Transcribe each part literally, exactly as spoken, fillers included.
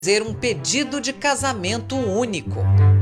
fazer um pedido de casamento único.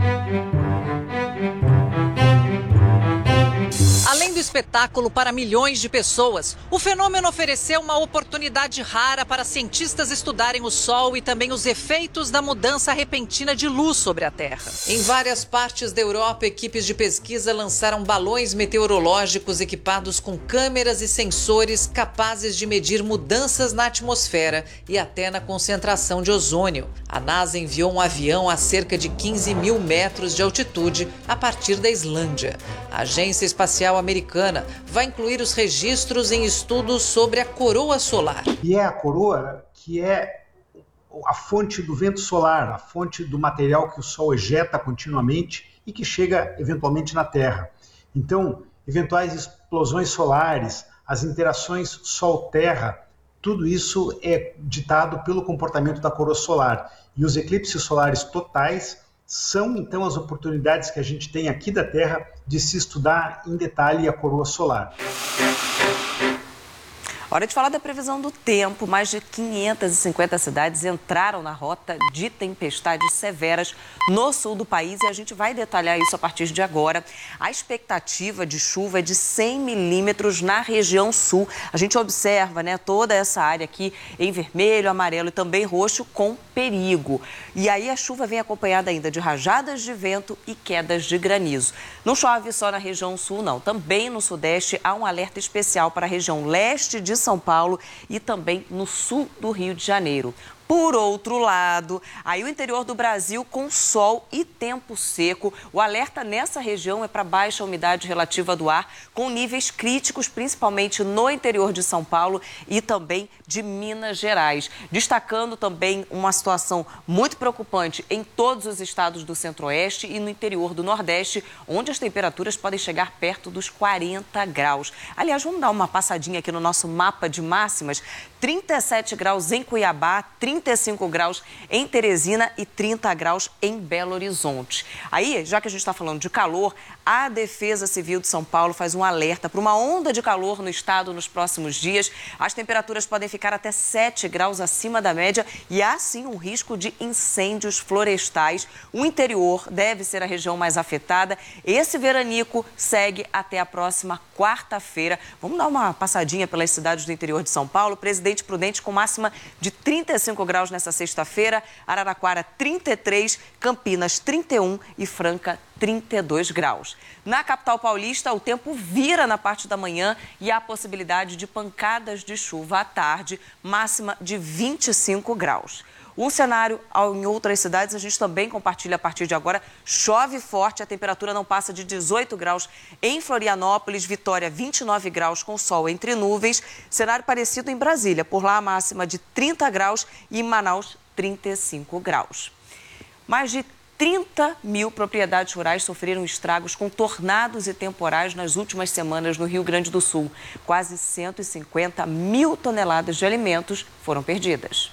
Além do espetáculo para milhões de pessoas, o fenômeno ofereceu uma oportunidade rara para cientistas estudarem o Sol e também os efeitos da mudança repentina de luz sobre a Terra. Em várias partes da Europa, equipes de pesquisa lançaram balões meteorológicos equipados com câmeras e sensores capazes de medir mudanças na atmosfera e até na concentração de ozônio. A NASA enviou um avião a cerca de quinze mil metros de altitude a partir da Islândia. A Agência Espacial Americana vai incluir os registros em estudos sobre a coroa solar. E é a coroa que é a fonte do vento solar, a fonte do material que o Sol ejeta continuamente e que chega eventualmente na Terra. Então, eventuais explosões solares, as interações Sol-Terra, tudo isso é ditado pelo comportamento da coroa solar. E os eclipses solares totais são, então, as oportunidades que a gente tem aqui da Terra de se estudar em detalhe a coroa solar. Hora de falar da previsão do tempo. Mais de quinhentas e cinquenta cidades entraram na rota de tempestades severas no sul do país e a gente vai detalhar isso a partir de agora. A expectativa de chuva é de cem milímetros na região sul. A gente observa, né, toda essa área aqui em vermelho, amarelo e também roxo com perigo. E aí a chuva vem acompanhada ainda de rajadas de vento e quedas de granizo. Não chove só na região sul, não. Também no sudeste há um alerta especial para a região leste de São Paulo e também no sul do Rio de Janeiro. Por outro lado, aí o interior do Brasil com sol e tempo seco. O alerta nessa região é para baixa umidade relativa do ar, com níveis críticos, principalmente no interior de São Paulo e também de Minas Gerais. Destacando também uma situação muito preocupante em todos os estados do Centro-Oeste e no interior do Nordeste, onde as temperaturas podem chegar perto dos quarenta graus. Aliás, vamos dar uma passadinha aqui no nosso mapa de máximas. trinta e sete graus em Cuiabá, trinta e cinco graus em Teresina e trinta graus em Belo Horizonte. Aí, já que a gente está falando de calor, a Defesa Civil de São Paulo faz um alerta para uma onda de calor no estado nos próximos dias. As temperaturas podem ficar até sete graus acima da média e há sim um risco de incêndios florestais. O interior deve ser a região mais afetada. Esse veranico segue até a próxima quarta-feira. Vamos dar uma passadinha pelas cidades do interior de São Paulo. Presidente Prudente com máxima de trinta e cinco graus nessa sexta-feira, Araraquara trinta e três, Campinas trinta e um e Franca trinta e dois graus. Na capital paulista, o tempo vira na parte da manhã e há a possibilidade de pancadas de chuva à tarde, máxima de vinte e cinco graus. Um cenário em outras cidades, a gente também compartilha a partir de agora. Chove forte, a temperatura não passa de dezoito graus em Florianópolis, Vitória vinte e nove graus com sol entre nuvens. Cenário parecido em Brasília, por lá a máxima de trinta graus e em Manaus trinta e cinco graus. Mais de trinta mil propriedades rurais sofreram estragos com tornados e temporais nas últimas semanas no Rio Grande do Sul. Quase cento e cinquenta mil toneladas de alimentos foram perdidas.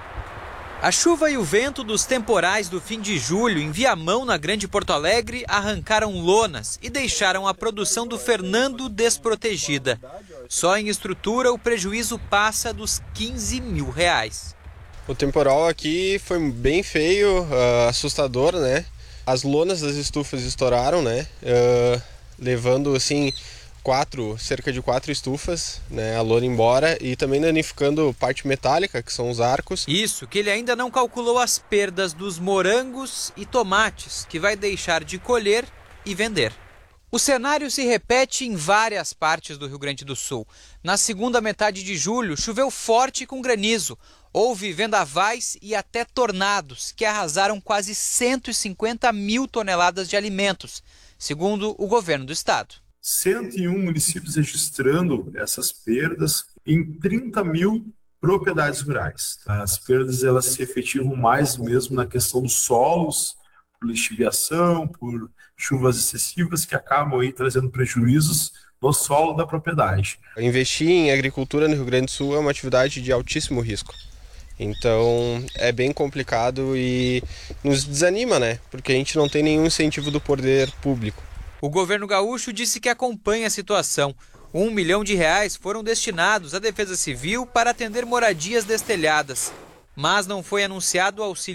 A chuva e o vento dos temporais do fim de julho em Viamão, na Grande Porto Alegre, arrancaram lonas e deixaram a produção do Fernando desprotegida. Só em estrutura, o prejuízo passa dos quinze mil reais. O temporal aqui foi bem feio, uh, assustador, né? As lonas das estufas estouraram, né? Uh, levando, assim, quatro, cerca de quatro estufas, né? A lona embora e também danificando parte metálica, que são os arcos. Isso, que ele ainda não calculou as perdas dos morangos e tomates, que vai deixar de colher e vender. O cenário se repete em várias partes do Rio Grande do Sul. Na segunda metade de julho, choveu forte com granizo. Houve vendavais e até tornados, que arrasaram quase cento e cinquenta mil toneladas de alimentos, segundo o governo do estado. cento e um municípios registrando essas perdas em trinta mil propriedades rurais. As perdas elas se efetivam mais mesmo na questão dos solos, por lixiviação, por chuvas excessivas que acabam aí trazendo prejuízos no solo da propriedade. Investir em agricultura no Rio Grande do Sul é uma atividade de altíssimo risco. Então é bem complicado e nos desanima, né? Porque a gente não tem nenhum incentivo do poder público. O governo gaúcho disse que acompanha a situação. Um milhão de reais foram destinados à Defesa Civil para atender moradias destelhadas. mas não foi anunciado o auxílio